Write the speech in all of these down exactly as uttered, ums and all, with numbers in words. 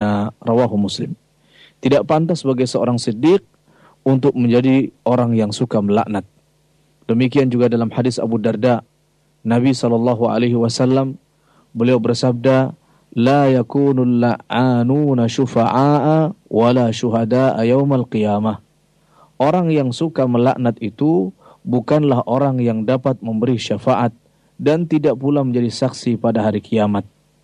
la'na, rawahu Muslim. Tidak pantas bagi seorang siddiq untuk menjadi orang yang suka melaknat. Demikian juga dalam hadis Abu Darda, Nabi sallallahu alaihi wasallam beliau bersabda, la yakunul la'anuna syufa'a wala syuhada'a yaumal qiyamah. Orang yang suka melaknat itu bukanlah orang yang dapat memberi syafaat dan tidak pula menjadi saksi pada hari kiamat.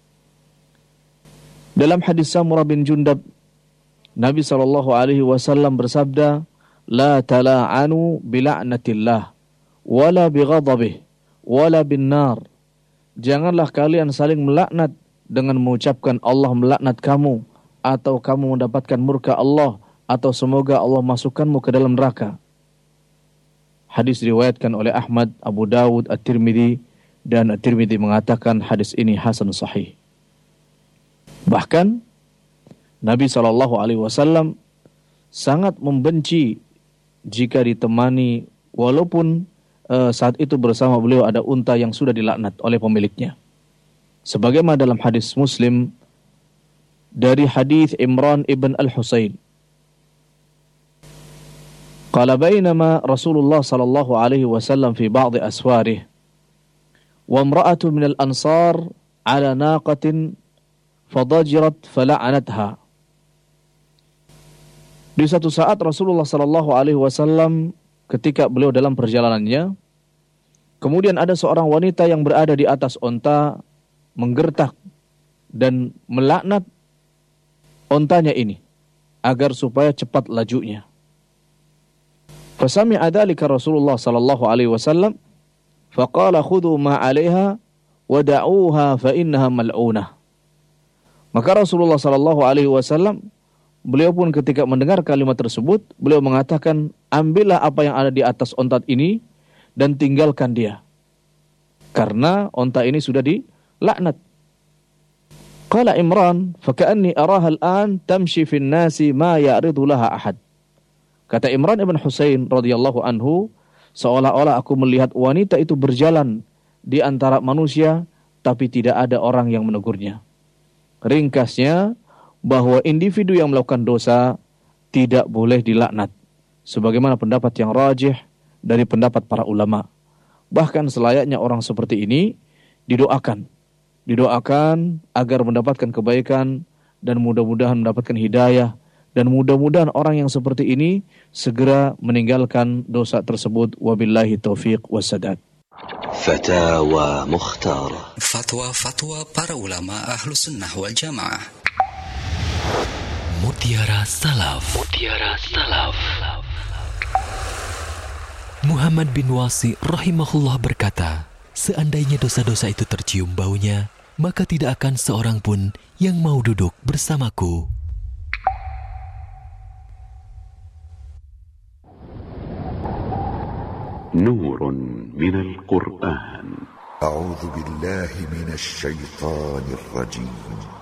Dalam hadis Samurah bin Jundab, Nabi sallallahu alaihi wasallam bersabda, la tala'anu bila'natillah wala bighadabih wala bin nar. Janganlah kalian saling melaknat dengan mengucapkan Allah melaknat kamu, atau kamu mendapatkan murka Allah, atau semoga Allah masukkanmu ke dalam neraka. Hadis diriwayatkan oleh Ahmad, Abu Dawud, At-Tirmidzi, dan At-Tirmidzi mengatakan hadis ini hasan sahih. Bahkan Nabi shallallahu alaihi wasallam sangat membenci jika ditemani, walaupun uh, saat itu bersama beliau ada unta yang sudah dilaknat oleh pemiliknya. Sebagaimana dalam hadis Muslim dari hadis Imran ibn al-Husain, qala bainama Rasulullah sallallahu alaihi wasallam fi ba'd asfarih wa imra'atu min al-ansar ala naqatin fadajirat fala'anatha. Di satu saat Rasulullah sallallahu alaihi wasallam ketika beliau dalam perjalanannya, kemudian ada seorang wanita yang berada di atas onta menggertak dan melaknat ontanya ini agar supaya cepat lajunya. Fasami'a dzalika Rasulullah sallallahu alaihi wasallam faqala khudhu ma 'alaiha wa da'uha fa innaha mal'unah. Maka Rasulullah sallallahu alaihi wasallam beliau pun ketika mendengar kalimat tersebut, beliau mengatakan, ambillah apa yang ada di atas onta ini dan tinggalkan dia, karena onta ini sudah dilaknat. Qala Imran, faka'anni araha al-an tamshi fin nasi ma ya'ridu laha ahad. Kata Imran ibn Husain radhiyallahu anhu, seolah-olah aku melihat wanita itu berjalan di antara manusia, tapi tidak ada orang yang menegurnya. Ringkasnya, bahwa individu yang melakukan dosa tidak boleh dilaknat, sebagaimana pendapat yang rajih dari pendapat para ulama. Bahkan selayaknya orang seperti ini didoakan, didoakan agar mendapatkan kebaikan dan mudah-mudahan mendapatkan hidayah, dan mudah-mudahan orang yang seperti ini segera meninggalkan dosa tersebut. Wabillahi taufiq wassadad. Fatawa Mukhtar. Fatwa-fatwa para ulama ahlu sunnah wal jamaah. Mutiara Salaf. Mutiara Salaf. Muhammad bin Wasi rahimahullah berkata, seandainya dosa-dosa itu tercium baunya, maka tidak akan seorang pun yang mau duduk bersamaku. Nurun minal Qur'an. A'udzu billahi minasy syaithanir rajim.